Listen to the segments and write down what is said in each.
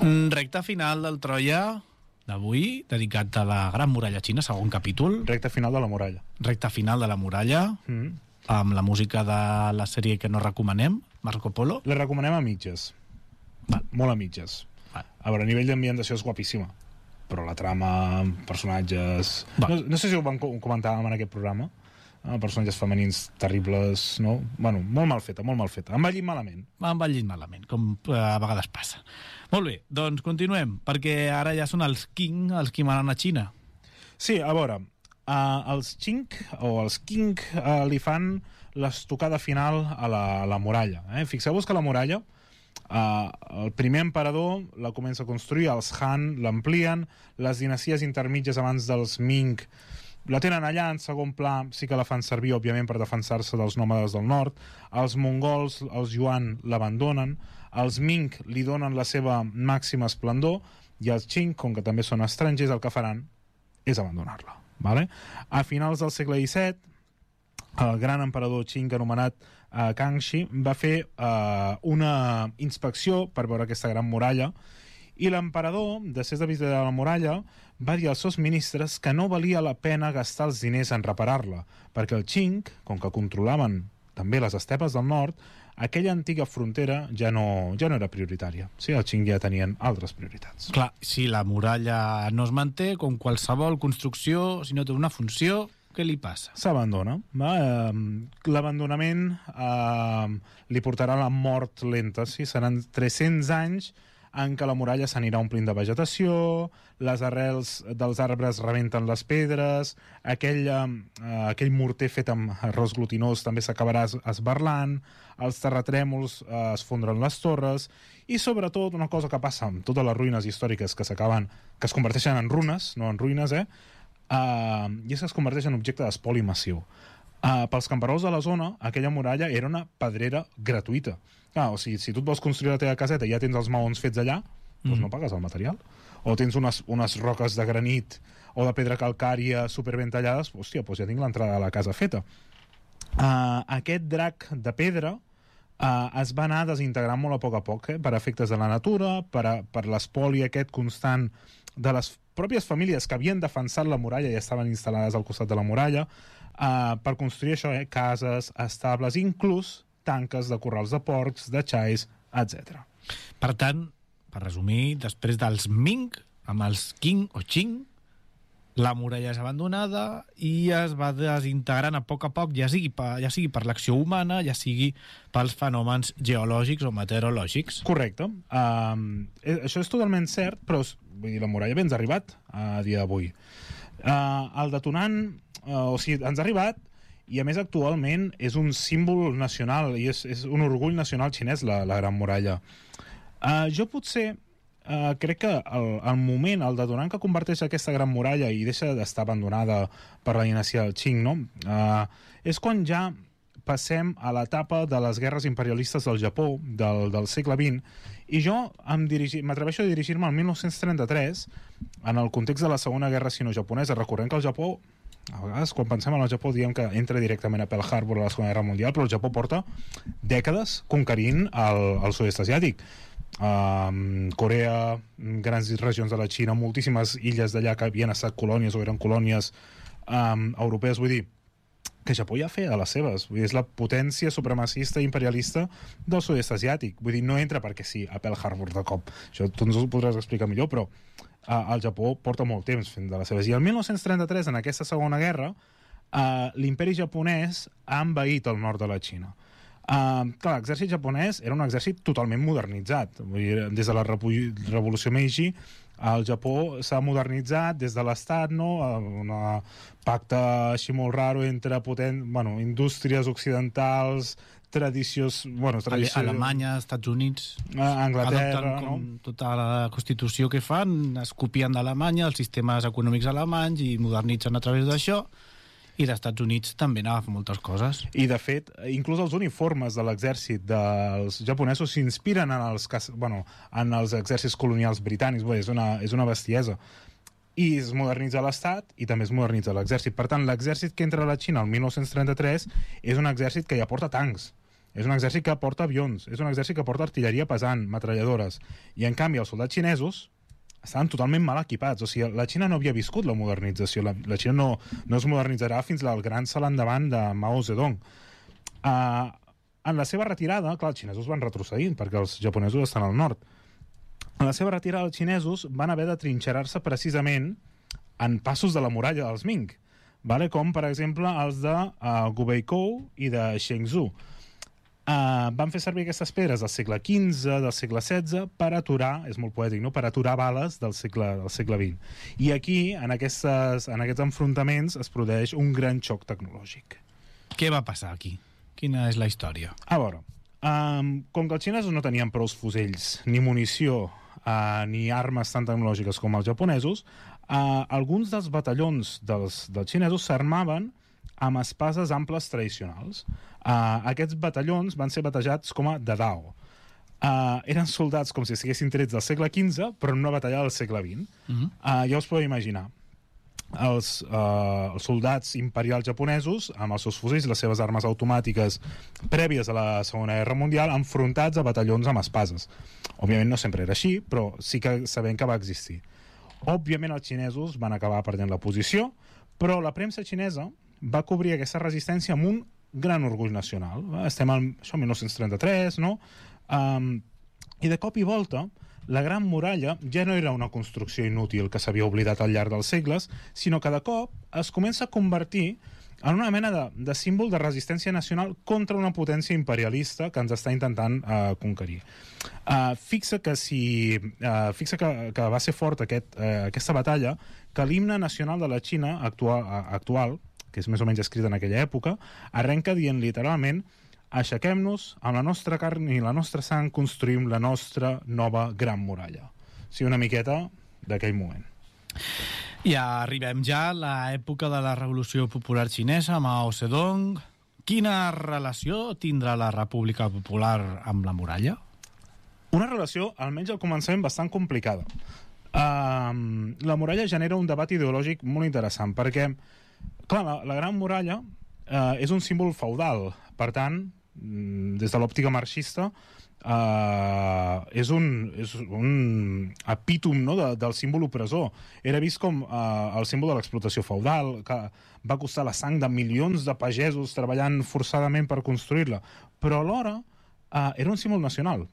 Recte final del Troia d'avui, dedicat a la Gran Muralla Xina, segon capítol. Recte final de la muralla. Recte final de la muralla, amb la música de la sèrie que no recomanem, Marco Polo. La recomanem a mitges. Molt a mitges. A veure, a nivell d'ambientació és guapíssima, però la trama, personatges... No sé si ho vam comentar en aquest programa. Personatges femenins terribles, no? Bueno, molt mal feta. Envellit malament, com a vegades passa. Molt bé, doncs continuem, perquè ara ja són els qui manen a Xina. Sí, a veure, els Qing li fan l'estocada final a la muralla. Fixeu-vos que la muralla, el primer emperador la comença a construir, els Han l'amplien, les dinasties intermitges abans dels Ming la tenen allà en segon pla, sí que la fan servir òbviament per defensar-se dels nòmades del nord. Els mongols, els Yuan l'abandonen, els Ming li donen la seva màxima esplendor i els Qing, com que també són estrangers, el que faran és abandonar-la, vale? A finals del segle XVII, el gran emperador Qing anomenat Kangxi va fer una inspecció per veure aquesta gran muralla, i l'emperador, després de visitar la muralla, va dir als seus ministres que no valia la pena gastar els diners en reparar-la, perquè el Qing, com que controlaven també les estepes del nord, aquella antiga frontera ja no era prioritària. Sí, el Qing ja tenien altres prioritats. Clar, si la muralla no es manté, com qualsevol construcció, si no té una funció, què li passa? S'abandona. L'abandonament li portarà la mort lenta. Sí? Seran 300 anys en què la muralla s'anirà omplint de vegetació, les arrels dels arbres rebenten les pedres, aquell morter fet amb arròs glutinós també s'acabarà esberlant, els terratrèmols es fondren les torres, i sobretot una cosa que passa amb totes les ruïnes històriques que es converteixen en runes, no en ruïnes, i és que es converteix en objecte d'espoli massiu. Pels camperols de la zona, aquella muralla era una pedrera gratuïta. O sigui, si tu et vols construir la teva caseta i ja tens els maons fets allà, doncs no pagues el material. O tens unes roques de granit o de pedra calcària superben tallades, hòstia, doncs ja tinc l'entrada a la casa feta. Aquest drac de pedra es va anar desintegrant molt a poc, per efectes de la natura, per l'espoli aquest constant de les pròpies famílies que havien defensat la muralla i estaven instal·lades al costat de la muralla, per construir això, cases, estables, inclús tanques de corrals de porcs, de xais, etc. Per tant, per resumir, després dels Ming, amb els Qing o Qing, la muralla és abandonada i es va desintegrant a poc, ja sigui per l'acció humana, ja sigui pels fenòmens geològics o meteorològics. Correcte. Això és totalment cert, però vull dir, la muralla bé ens ha arribat a dia d'avui. El detonant, ens ha arribat, i a més actualment és un símbol nacional i és un orgull nacional xinès la Gran Muralla. Jo potser crec que el moment, el detonant que converteix aquesta Gran Muralla i deixa d'estar abandonada per la dinastia del Qing, no? És quan ja passem a l'etapa de les guerres imperialistes del Japó del segle XX, i jo m'atreveixo a dirigir-me al 1933 en el context de la Segona Guerra Sino-Japonesa. Recordem que el Japó, a vegades quan pensem en el Japó diem que entra directament a Pearl Harbor a la Segona Guerra Mundial, però el Japó porta dècades conquerint el sud-est asiàtic. Corea, grans regions de la Xina, moltíssimes illes d'allà que havien estat colònies o eren colònies europees. Vull dir que Japó ja feia de les seves, vull dir, és la potència supremacista i imperialista del sud-est asiàtic. Vull dir, no entra perquè sí a Pearl Harbor de cop, això tu ens ho podràs explicar millor, però el Japó porta molt temps fent de les seves. I el 1933, en aquesta segona guerra, l'imperi japonès ha envaït el nord de la Xina. Clar, l'exèrcit japonès era un exèrcit totalment modernitzat. Vull dir, des de la revolució Meiji, el Japó s'ha modernitzat des de l'Estat, no? Un pacte així molt raro entre indústries occidentals, tradicions... Alemanya, Estats Units, Anglaterra, no? Tota la constitució que fan, es copien d'Alemanya, els sistemes econòmics alemanys, i modernitzen a través d'això, i els Estats Units també n'agafa moltes coses. I de fet, inclús els uniformes de l'exèrcit dels japonesos s'inspiren en els exèrcits colonials britànics. És una bestiesa. I es modernitza l'Estat i també es modernitza l'exèrcit. Per tant, l'exèrcit que entra a la Xina el 1933 és un exèrcit que ja porta tancs. és un exèrcit que porta avions, és un exèrcit que porta artilleria pesant, metralladores, i en canvi els soldats xinesos estaven totalment mal equipats. O sigui, la Xina no havia viscut la modernització, la Xina no es modernitzarà fins al gran salt endavant de Mao Zedong. En la seva retirada, clar, els xinesos van retrocedint perquè els japonesos estan al nord. En la seva retirada, els xinesos van haver de trinxerar-se precisament en passos de la muralla dels Ming, vale? Com, per exemple, els de Gubeikou i de Shenzhou. Van fer servir aquestes pedres del segle XV, del segle XVI, per aturar, és molt poètic, no?, per aturar bales del segle XX. I aquí, en aquests enfrontaments, es produeix un gran xoc tecnològic. Què va passar aquí? Quina és la història? A veure, com que els xinesos no tenien prou fusells, ni munició, ni armes tan tecnològiques com els japonesos, alguns dels batallons dels xinesos s'armaven amb espases amples tradicionals. Aquests batallons van ser batejats com a Dadao. Eren soldats com si estiguessin trets del segle XV, però en una batalla del segle XX. Ja us podeu imaginar. Els soldats imperials japonesos, amb els seus fusells i les seves armes automàtiques prèvies a la Segona Guerra Mundial, enfrontats a batallons amb espases. Òbviament no sempre era així, però sí que sabem que va existir. Òbviament els xinesos van acabar perdent la posició, però la premsa xinesa va cobrir aquesta resistència amb un gran orgull nacional. Estem al 1933, no? I de cop i volta la Gran Muralla ja no era una construcció inútil que s'havia oblidat al llarg dels segles, sinó que de cop es comença a convertir en una mena de símbol de resistència nacional contra una potència imperialista que ens està intentant conquerir. Fixa que va ser fort aquesta batalla, que l'himne nacional de la Xina actual, que és més o menys escrit en aquella època, arrenca dient literalment: aixequem-nos, amb la nostra carn i la nostra sang construïm la nostra nova Gran Muralla. O sigui, una miqueta d'aquell moment. Ja arribem ja a l'època de la Revolució Popular Xinesa, Mao Zedong. Quina relació tindrà la República Popular amb la muralla? Una relació, almenys al començament, bastant complicada. La muralla genera un debat ideològic molt interessant, perquè, clar, la Gran Muralla és un símbol feudal. Per tant, des de l'òptica marxista, és un epítom, no?, del símbol opressor. Era vist com el símbol de l'explotació feudal, que va costar la sang de milions de pagesos treballant forçadament per construir-la, però alhora era un símbol nacional.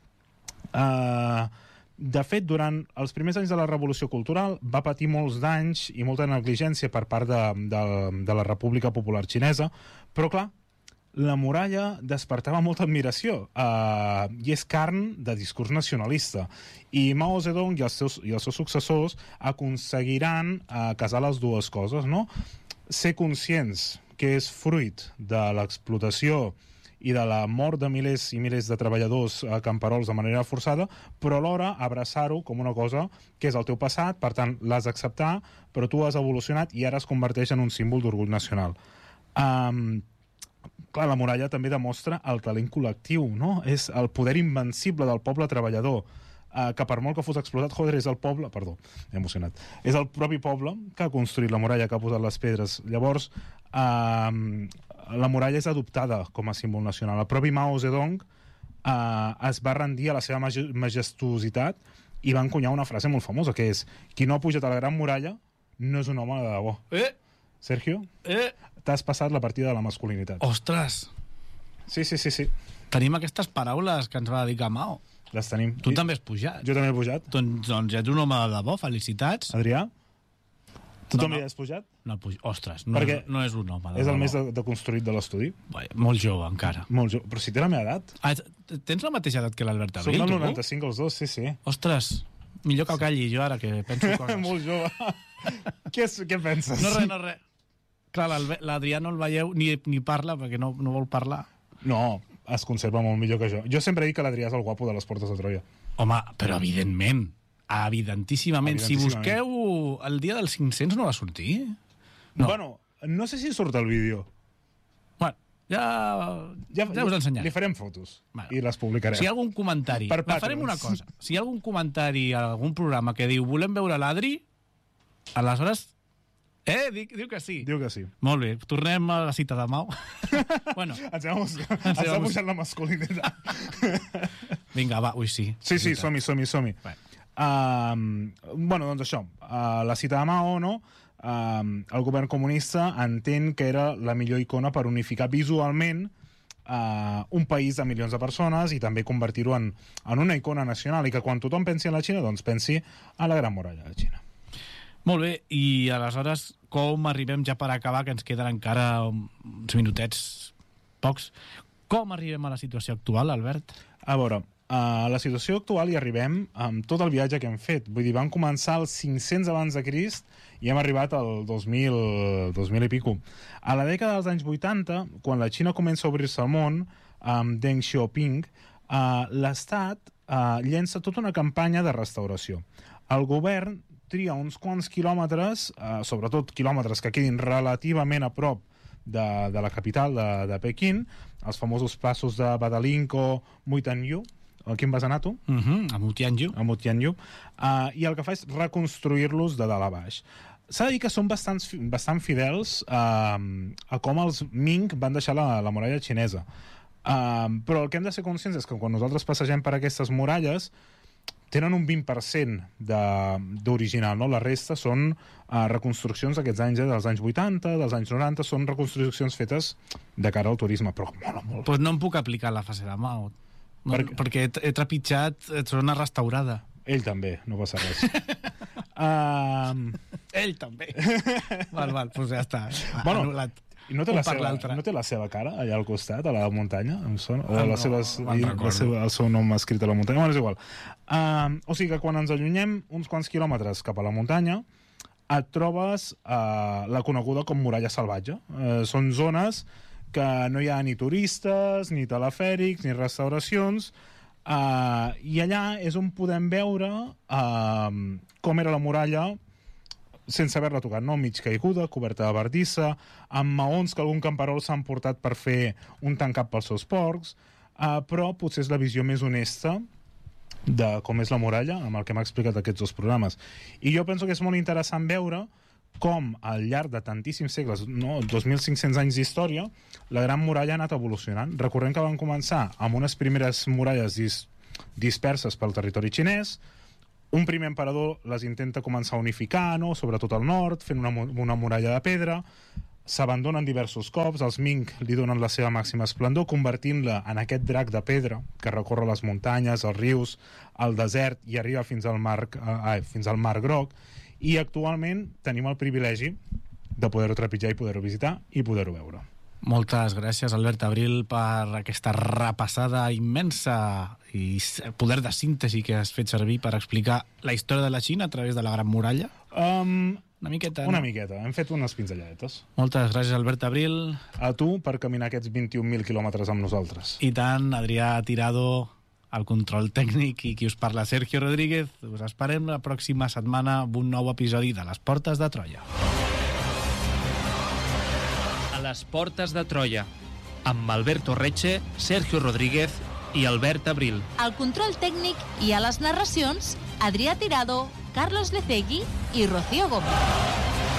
De fet, durant els primers anys de la Revolució Cultural va patir molts danys i molta negligència per part de la República Popular Xinesa, però clar, la muralla despertava molta admiració i és carn de discurs nacionalista. I Mao Zedong i els seus successors aconseguiran casar les dues coses, no? Ser conscients que és fruit de l'explotació i de la mort de milers i milers de treballadors camperols de manera forçada, però alhora abraçar-ho com una cosa que és el teu passat, per tant l'has d'acceptar, però tu has evolucionat i ara es converteix en un símbol d'orgull nacional. Clar, la muralla també demostra el talent col·lectiu, no? És el poder invencible del poble treballador, que per molt que fos explotat, joder, és el poble... Perdó, m'he emocionat. És el propi poble que ha construït la muralla, que ha posat les pedres. Llavors, la muralla és adoptada com a símbol nacional. El propi Mao Zedong es va rendir a la seva majestuositat i va encunyar una frase molt famosa, que és: qui no ha pujat a la Gran Muralla no és un home de debò. Sergio? T'has passat la partida de la masculinitat. Ostres! Sí. Tenim aquestes paraules que ens va dedicar Mao. Les tenim. Tu també has pujat. Jo també he pujat. Doncs ja ets un home de debò, felicitats. Adrià? Tu també has pujat? No, ostres, no és un home de debò. És el més deconstruït de l'estudi. Molt jove, encara. Molt jove, però si té la meva edat. Tens la mateixa edat que l'Albert Abril, tu? tu? Som del 95 els dos, sí. Ostres, millor que ho calli jo ara, que penso coses. Molt jove. Què penses? No res. Clar, l'Adrià no el veieu ni parla, perquè no vol parlar. No, es conserva molt millor que jo. Jo sempre dic que l'Adrià és el guapo de les Portes de Troia. Home, però evidentíssimament. Si busqueu el dia dels 500 no va sortir? No. Bueno, no sé si surt el vídeo. Bueno, ja us ensenyaré. Li farem fotos i les publicarem. Si hi ha algun comentari... Farem una cosa. Si hi ha algun comentari a algun programa que diu volem veure l'Adri, aleshores Diu que sí. Diu que sí. Molt bé, tornem a la cita de Mao. Bueno, Ens ha pujat la masculinitat. vinga, va, ui, sí. Sí, som-hi. Bé. Bueno, doncs això, la cita de Mao, no? El govern comunista entén que era la millor icona per unificar visualment un país de milions de persones i també convertir-ho en una icona nacional, i que quan tothom pensi en la Xina, doncs pensi a la Gran Muralla de Xina. Molt bé, i aleshores com arribem, ja per acabar, que ens queden encara uns minutets pocs, com arribem a la situació actual, Albert? A veure, a la situació actual hi arribem amb tot el viatge que hem fet. Vull dir, vam començar als 500 abans de Crist i hem arribat al 2000 i pico. A la dècada dels anys 80, quan la Xina comença a obrir-se al món, amb Deng Xiaoping, l'Estat llença tota una campanya de restauració. El govern tria uns quants quilòmetres, sobretot quilòmetres que quedin relativament a prop de la capital de Pequín, els famosos passos de Badalinko, Muitanyu. Aquí em vas anar, tu? A Mutianyu. A Mutianyu. I el que fa és reconstruir-los de dalt a baix. S'ha de dir que són bastant fidels a com els Ming van deixar la muralla xinesa. Però el que hem de ser conscients és que quan nosaltres passegem per aquestes muralles tenen un 20% d'original, no? La resta són reconstruccions d'aquests anys, dels anys 80, dels anys 90, són reconstruccions fetes de cara al turisme, però mola molt. Pues no em puc aplicar la fase de Mao, perquè he trepitjat zona restaurada. Ell també, no passa res. Ell també. Val, doncs ja està. Bueno, anul·lat. I no té la seva cara allà al costat, a la muntanya? Em sona? O el seu nom escrit a la muntanya? Bueno, és igual. O sigui que quan ens allunyem uns quants quilòmetres cap a la muntanya, et trobes la coneguda com muralla salvatge. Són zones que no hi ha ni turistes, ni telefèrics, ni restauracions, i allà és on podem veure com era la muralla sense haver-la tocat, no? Mig caiguda, coberta de bardissa, amb maons que algun camperol s'han portat per fer un tancat pels seus porcs, però potser és la visió més honesta de com és la muralla, amb el que m'ha explicat aquests dos programes. I jo penso que és molt interessant veure com al llarg de tantíssims segles, no, 2.500 anys d'història, la Gran Muralla ha anat evolucionant. Recordem que van començar amb unes primeres muralles disperses pel territori xinès. Un primer emperador les intenta començar a unificar, no? Sobretot al nord, fent una muralla de pedra. S'abandonen diversos cops, els Ming li donen la seva màxima esplendor, convertint-la en aquest drac de pedra que recorre les muntanyes, els rius, el desert i arriba fins al Mar Groc. I actualment tenim el privilegi de poder-ho trepitjar i poder-ho visitar i poder-ho veure. Moltes gràcies, Albert Abril, per aquesta repassada immensa i poder de síntesi que has fet servir per explicar la història de la Xina a través de la Gran Muralla. Una miqueta, no? Una miqueta. Hem fet unes pinzelladetes. Moltes gràcies, Albert Abril. A tu per caminar aquests 21.000 quilòmetres amb nosaltres. I tant, Adrià Tirado, al control tècnic, i qui us parla, Sergio Rodríguez. Us esperem la pròxima setmana amb un nou episodi de Les Portes de Troia. Les Portes de Troia, amb Alberto Reche, Sergio Rodríguez i Albert Abril. Al control tècnic i a les narracions, Adrià Tirado, Carlos Lecegui i Rocío Gómez.